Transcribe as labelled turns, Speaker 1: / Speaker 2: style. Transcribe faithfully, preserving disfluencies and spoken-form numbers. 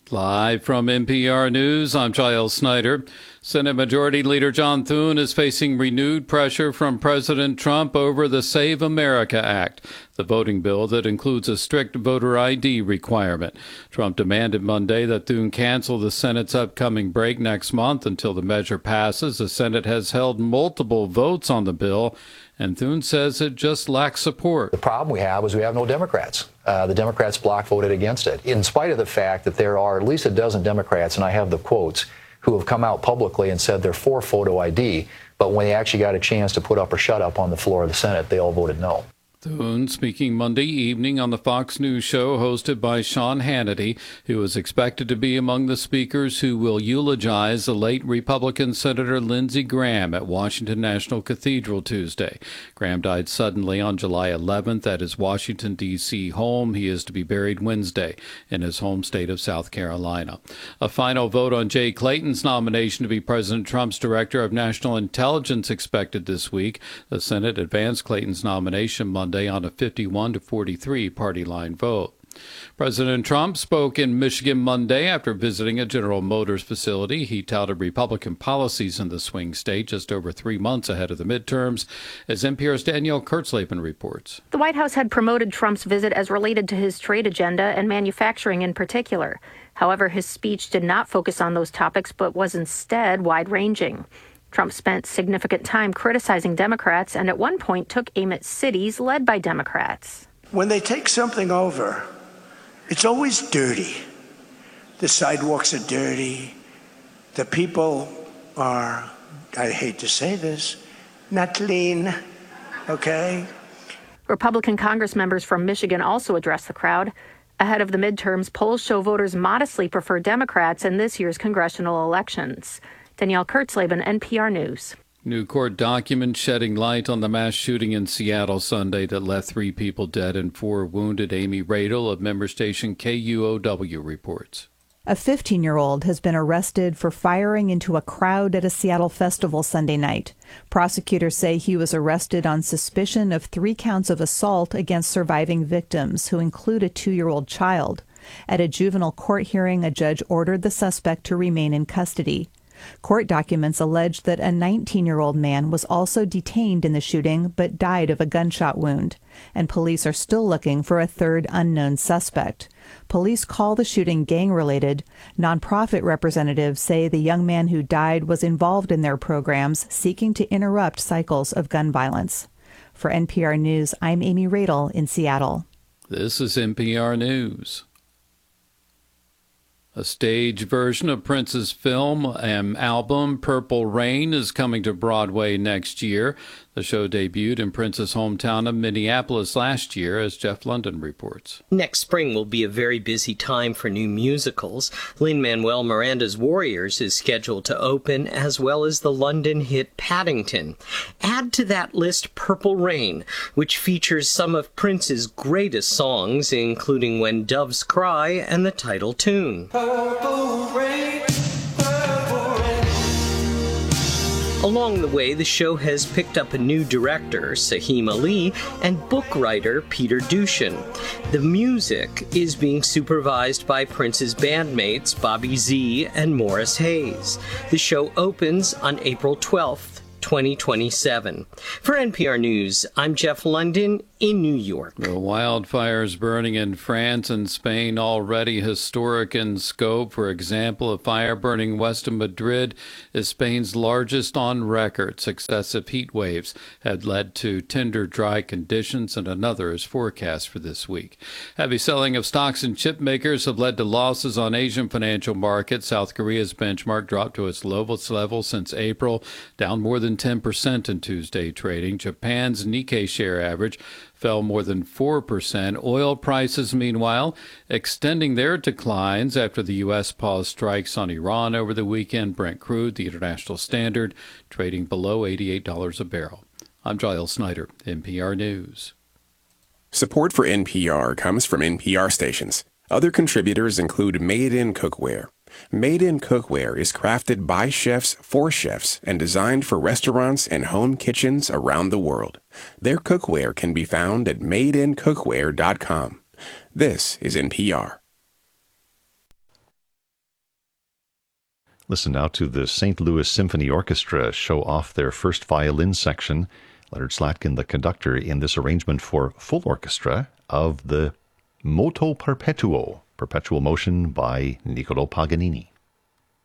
Speaker 1: Live from N P R News, I'm Giles Snyder. Senate Majority Leader John Thune is facing renewed pressure from President Trump over the Save America Act, the voting bill that includes a strict voter I D requirement. Trump demanded Monday that Thune cancel the Senate's upcoming break next month until the measure passes. The Senate has held multiple votes on the bill, and Thune says it just lacks support.
Speaker 2: The problem we have is we have no Democrats. Uh, the Democrats block voted against it, in spite of the fact that there are at least a dozen Democrats, and I have the quotes, who have come out publicly and said they're for photo I D, but when they actually got a chance to put up or shut up on the floor of the Senate, they all voted no.
Speaker 1: Thune speaking Monday evening on the Fox News show hosted by Sean Hannity, who is expected to be among the speakers who will eulogize the late Republican Senator Lindsey Graham at Washington National Cathedral Tuesday. Graham died suddenly on July eleventh at his Washington, D C home. He is to be buried Wednesday in his home state of South Carolina. A final vote on Jay Clayton's nomination to be President Trump's Director of National Intelligence expected this week. The Senate advanced Clayton's nomination Monday on a fifty-one to forty-three party line vote. President Trump spoke in Michigan Monday after visiting a General Motors facility. He touted Republican policies in the swing state just over three months ahead of the midterms, as N P R's Danielle Kurtzleben reports.
Speaker 3: The White House had promoted Trump's visit as related to his trade agenda and manufacturing in particular. However, his speech did not focus on those topics, but was instead wide-ranging. Trump spent significant time criticizing Democrats and at one point took aim at cities led by Democrats.
Speaker 4: When they take something over, it's always dirty. The sidewalks are dirty. The people are, I hate to say this, not clean, okay?
Speaker 3: Republican Congress members from Michigan also addressed the crowd. Ahead of the midterms, polls show voters modestly prefer Democrats in this year's congressional elections. Danielle Kurtzleben, N P R News.
Speaker 1: New court documents shedding light on the mass shooting in Seattle Sunday that left three people dead and four wounded. Amy Radel of member station K U O W reports.
Speaker 5: A fifteen-year-old has been arrested for firing into a crowd at a Seattle festival Sunday night. Prosecutors say he was arrested on suspicion of three counts of assault against surviving victims, who include a two-year-old child. At a juvenile court hearing, a judge ordered the suspect to remain in custody. Court documents allege that a nineteen-year-old man was also detained in the shooting but died of a gunshot wound, and police are still looking for a third unknown suspect. Police call the shooting gang-related. Nonprofit representatives say the young man who died was involved in their programs seeking to interrupt cycles of gun violence. For N P R News, I'm Amy Radel in Seattle.
Speaker 1: This is N P R News. A stage version of Prince's film and album Purple Rain is coming to Broadway next year. The show debuted in Prince's hometown of Minneapolis last year, as Jeff London reports.
Speaker 6: Next spring will be a very busy time for new musicals. Lin-Manuel Miranda's Warriors is scheduled to open, as well as the London hit Paddington. Add to that list Purple Rain, which features some of Prince's greatest songs, including When Doves Cry and the title tune. Purple Rain. Along the way, the show has picked up a new director, Sahim Ali, and book writer Peter Dushan. The music is being supervised by Prince's bandmates Bobby Z and Morris Hayes. The show opens on April twelfth, twenty twenty-seven. For N P R News, I'm Jeff London in New York.
Speaker 1: The wildfires burning in France and Spain already historic in scope. For example, a fire burning west of Madrid is Spain's largest on record. Successive heat waves had led to tinder dry conditions, and another is forecast for this week. Heavy selling of stocks and chip makers have led to losses on Asian financial markets. South Korea's benchmark dropped to its lowest level since April, down more than ten percent in Tuesday trading. Japan's Nikkei share average fell more than four percent. Oil prices, meanwhile, extending their declines after the U S paused strikes on Iran over the weekend. Brent crude, the international standard, trading below eighty-eight dollars a barrel. I'm Giles Snyder, N P R News.
Speaker 7: Support for N P R comes from N P R stations. Other contributors include Made in Cookware. Made in Cookware is crafted by chefs for chefs and designed for restaurants and home kitchens around the world. Their cookware can be found at made in cookware dot com. This is N P R.
Speaker 8: Listen now to the Saint Louis Symphony Orchestra show off their first violin section. Leonard Slatkin, the conductor, in this arrangement for full orchestra of the Moto Perpetuo, Perpetual Motion by Niccolò Paganini.